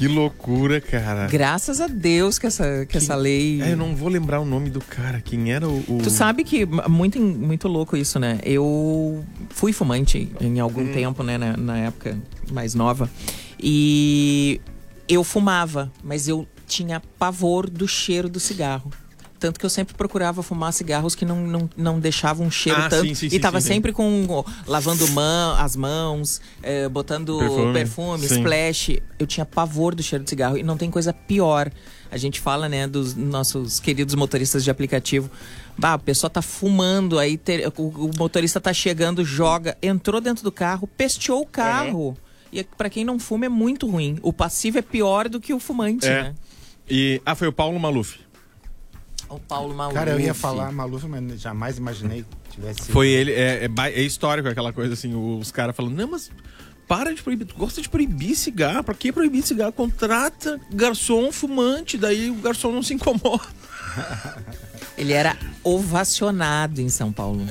Que loucura, cara. Graças a Deus que essa lei... Eu não vou lembrar o nome do cara. Quem era o... Tu sabe que, muito louco isso, né? Eu fui fumante em algum tempo, né? Na época mais nova. E eu fumava, mas eu tinha pavor do cheiro do cigarro. Tanto que eu sempre procurava fumar cigarros que não deixavam um cheiro tanto. Sim, e tava sempre lavando as mãos, botando perfume, splash. Eu tinha pavor do cheiro de cigarro. E não tem coisa pior. A gente fala, né, dos nossos queridos motoristas de aplicativo. A pessoa tá fumando, aí o motorista tá chegando, entrou dentro do carro, pesteou o carro. E pra quem não fuma é muito ruim. O passivo é pior do que o fumante, né? Foi o Paulo Maluf. O Paulo Maluf. Cara, eu ia falar Maluf, mas jamais imaginei que tivesse sido. Foi ele, é histórico aquela coisa assim, os caras falando, não, mas para de proibir, tu gosta de proibir cigarro, pra que proibir cigarro? Contrata garçom fumante, daí o garçom não se incomoda. Ele era ovacionado em São Paulo.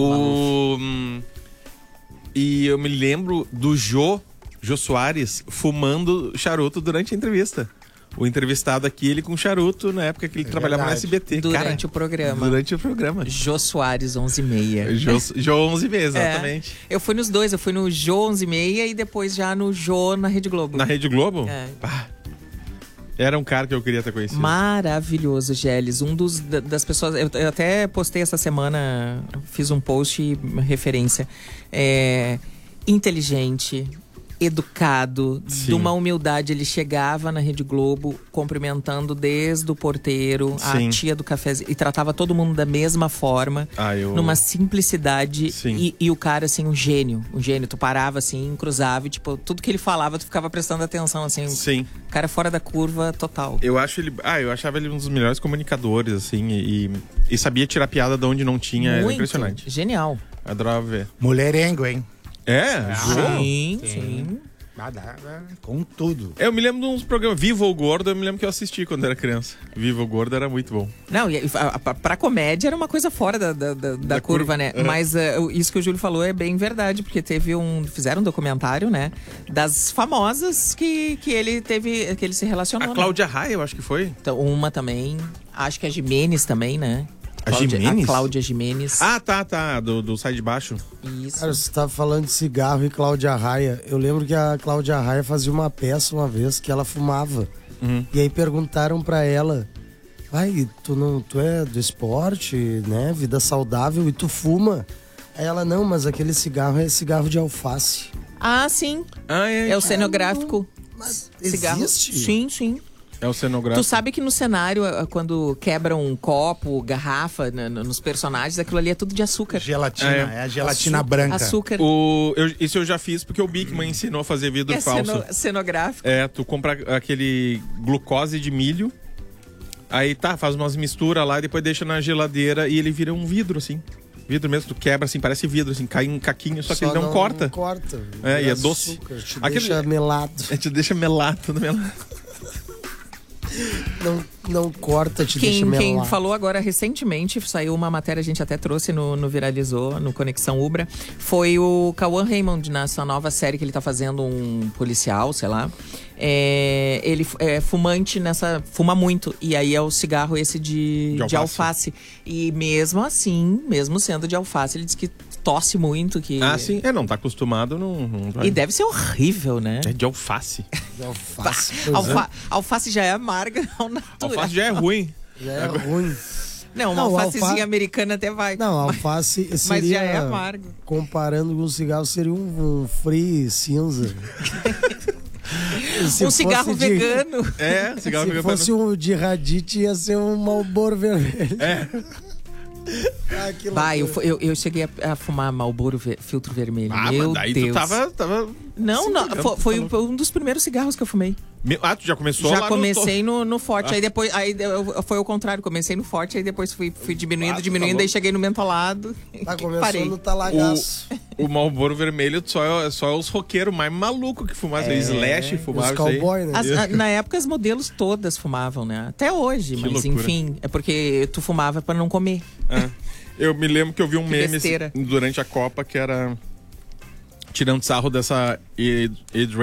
E eu me lembro do Jô Soares fumando charuto durante a entrevista. O entrevistado aqui, ele com charuto, na época que ele trabalhava no SBT. Durante o programa. Durante o programa. Jô Soares, 11h30. Jô 11h30, exatamente. Eu fui nos dois, eu fui no Jô 11h30 e depois já no Jô na Rede Globo. Na Rede Globo? Era um cara que eu queria ter conhecido. Maravilhoso, Gélis. Das pessoas... Eu até postei essa semana, fiz um post referência. Inteligente, educado, de uma humildade. Ele chegava na Rede Globo cumprimentando desde o porteiro, a tia do cafezinho, e tratava todo mundo da mesma forma, numa simplicidade. E o cara, assim, um gênio. Tu parava assim, cruzava e, tipo, tudo que ele falava, tu ficava prestando atenção, assim. Sim. O cara fora da curva total. Eu achava ele um dos melhores comunicadores, assim, e sabia tirar piada de onde não tinha. Era impressionante. Genial. Adorava ver. Mulherengo, hein? Sim. Com tudo. Eu me lembro de uns programas. Viva o Gordo, eu me lembro que eu assisti quando era criança. Viva o Gordo era muito bom. Não, e pra comédia era uma coisa fora da curva, né? Mas isso que o Júlio falou é bem verdade, porque fizeram um documentário, né? Das famosas que ele se relacionou. A Cláudia Raia, eu acho que foi. Então, uma também. Acho que a Gimenez também, né? A Gimenez? A Cláudia Gimenez. Tá. Do Sai de Baixo. Isso. Cara, você tava falando de cigarro e Cláudia Raia. Eu lembro que a Cláudia Raia fazia uma peça uma vez que ela fumava. E aí perguntaram pra ela: tu é do esporte, né? Vida saudável, e tu fuma? Aí ela: não, mas aquele cigarro é cigarro de alface. Ah, sim. É o cenográfico. Mas cigarro. Existe? Sim. É o cenográfico. Tu sabe que no cenário, quando quebram um copo, garrafa, nos personagens, aquilo ali é tudo de açúcar. Gelatina, é a gelatina branca. Açúcar. Isso eu já fiz porque o Bigman ensinou a fazer vidro falso. Cenográfico. Tu compra aquele glucose de milho, aí faz umas misturas lá e depois deixa na geladeira e ele vira um vidro, assim. Vidro mesmo, tu quebra assim, parece vidro, assim, cai um caquinho, só que ele não corta. Não corta. E é doce. Deixa melado. Te deixa melado, tudo melado. Não corta, deixa melado. Quem falou agora recentemente, saiu uma matéria, a gente até trouxe no Viralizou, no Conexão Ubra, foi o Cauã Raymond, nessa nova série que ele tá fazendo, um policial, sei lá. Ele é fumante fuma muito, e aí é o cigarro esse de alface. E mesmo assim, mesmo sendo de alface, ele diz que tosse muito. Sim. Não tá acostumado, não vai. E deve ser horrível, né? É de alface. Alface já é amarga ao natural. Alface já é ruim. Já é ruim. Não, uma alfacezinha americana até vai. Não, alface seria... Mas já é amargo. Comparando com o cigarro, seria um free cinza. Um cigarro vegano. Cigarro vegano. Se fosse um de radite, ia ser um Marlboro vermelho. Eu cheguei a fumar Marlboro filtro vermelho. Meu mas daí Deus. Tu tava... Não, foi um dos primeiros cigarros que eu fumei. Tu já começou Já lá comecei no forte, aí depois foi o contrário, comecei no forte, aí depois fui diminuindo, aí cheguei no mentolado. Começou no talagaço. O Marlboro vermelho só é os roqueiros mais malucos que fumavam. Slash fumavam. Os cowboy, né? Na época as modelos todas fumavam, né? Até hoje, mas loucura. Enfim, é porque tu fumava pra não comer. Eu me lembro que eu vi um meme besteira. durante a Copa que era tirando sarro dessa